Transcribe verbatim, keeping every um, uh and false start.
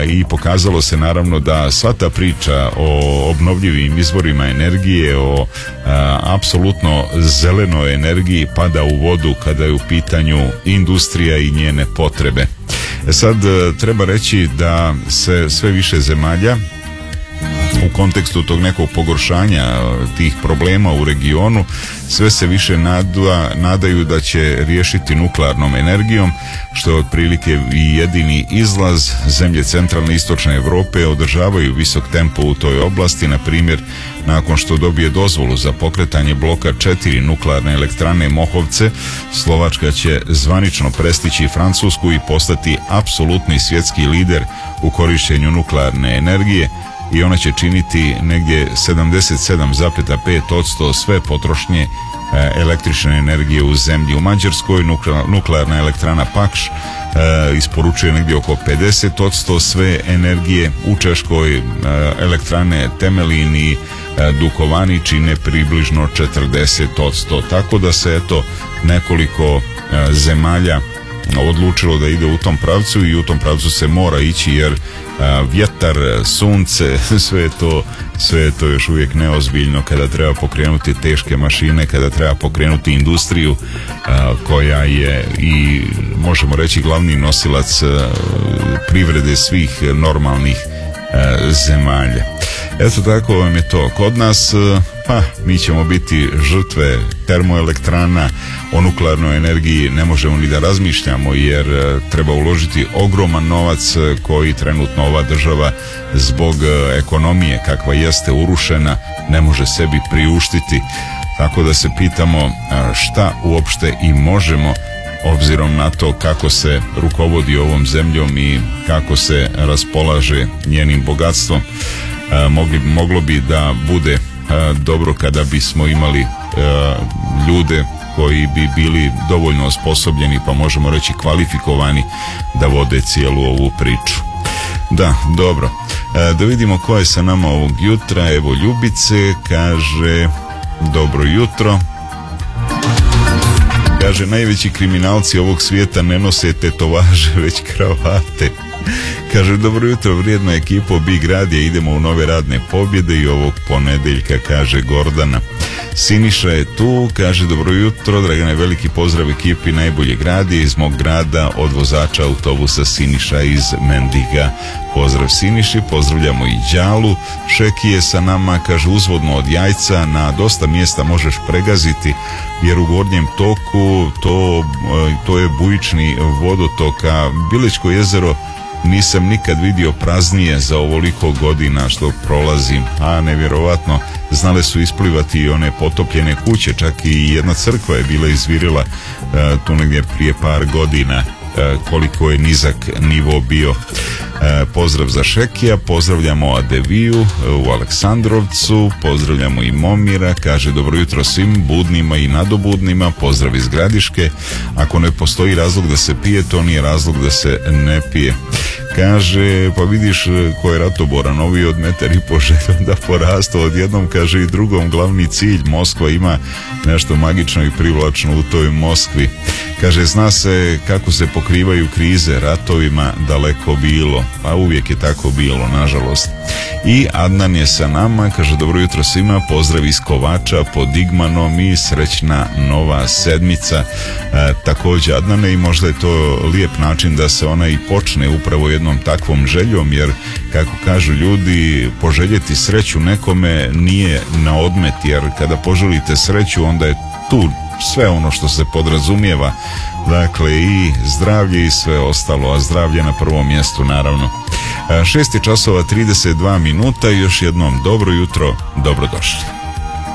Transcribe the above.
i pokazalo se naravno da sva ta priča o obnovljivim izvorima energije, o a, apsolutno zelenoj energiji pada u vodu kada je u pitanju industrija i njene potrebe. E sad treba reći da se sve više zemalja u kontekstu tog nekog pogoršanja tih problema u regionu sve se više nada, nadaju da će riješiti nuklearnom energijom, što je otprilike i jedini izlaz. Zemlje centralne i istočne Europe održavaju visok tempo u toj oblasti. Na primjer, nakon što dobije dozvolu za pokretanje bloka četiri nuklearne elektrane Mohovce, Slovačka će zvanično prestići Francusku i postati apsolutni svjetski lider u korištenju nuklearne energije, i ona će činiti negdje sedamdeset sedam zarez pet posto sve potrošnje električne energije u zemlji. U Mađarskoj nuklearna elektrana Pakš e, isporučuje negdje oko pedeset posto sve energije. U Češkoj e, elektrane Temelin i e, Dukovani čine približno četrdeset posto. Tako da se eto nekoliko e, zemalja odlučilo da ide u tom pravcu i u tom pravcu se mora ići, jer a, vjetar, sunce, sve je to sve je to još uvijek neozbiljno kada treba pokrenuti teške mašine, kada treba pokrenuti industriju a, koja je i možemo reći glavni nosilac a, privrede svih normalnih a, zemalja. Eto, tako vam je to. Kod nas, pa, mi ćemo biti žrtve termoelektrana. O nuklearnoj energiji ne možemo ni da razmišljamo, jer treba uložiti ogroman novac koji trenutno ova država zbog ekonomije kakva jeste urušena ne može sebi priuštiti. Tako da se pitamo šta uopšte i možemo, obzirom na to kako se rukovodi ovom zemljom i kako se raspolaže njenim bogatstvom. Mogli, moglo bi da bude a, dobro kada bismo imali a, ljude koji bi bili dovoljno osposobljeni, pa možemo reći kvalifikovani, da vode cijelu ovu priču. Da, dobro. A, da vidimo ko je sa nama ovog jutra. Evo, Ljubice kaže: dobro jutro. Kaže: najveći kriminalci ovog svijeta ne nose tetovaže, već kravate. Kaže: dobro jutro, vrijedna ekipo Big Radija, idemo u nove radne pobjede i ovog ponedeljka, kaže Gordana. Siniša je tu, kaže: dobro jutro, Dragane, veliki pozdrav ekipi najboljeg radija iz mog grada, od vozača autobusa Siniša iz Mendiga. Pozdrav Siniši, pozdravljamo i Đalu. Šeki je sa nama, kaže: uzvodno od Jajca na dosta mjesta možeš pregaziti, jer u gornjem toku to, to je bujični vodotok, a Biličko jezero nisam nikad vidio praznije za ovoliko godina što prolazim. A nevjerovatno, znale su isplivati i one potopljene kuće, čak i jedna crkva je bila izvirila e, tu negdje prije par godina, e, koliko je nizak nivo bio. E, pozdrav za Šekija, pozdravljamo Adeviju u Aleksandrovcu, pozdravljamo i Momira, kaže: dobro jutro svim budnima i nadobudnima, pozdrav iz Gradiške. Ako ne postoji razlog da se pije, to nije razlog da se ne pije. Kaže: pa vidiš ko je Ratobora, novi od metar i po željom da porastu odjednom, kaže, i drugom glavni cilj. Moskva ima nešto magično i privlačno u toj Moskvi. Kaže: zna se kako se pokrivaju krize ratovima, daleko bilo. Pa uvijek je tako bilo, nažalost. I Adnan je sa nama, kaže: dobro jutro svima, pozdrav iz Kovača pod Digmanom i srećna nova sedmica. E, također Adnane, i možda je to lijep način da se ona i počne upravo jednom takvom željom, jer kako kažu ljudi, poželjeti sreću nekome nije na odmet, jer kada poželite sreću onda je tu sve ono što se podrazumijeva, dakle i zdravlje i sve ostalo, a zdravlje na prvom mjestu naravno. šest časova trideset dva minuta, još jednom dobro jutro, dobrodošli.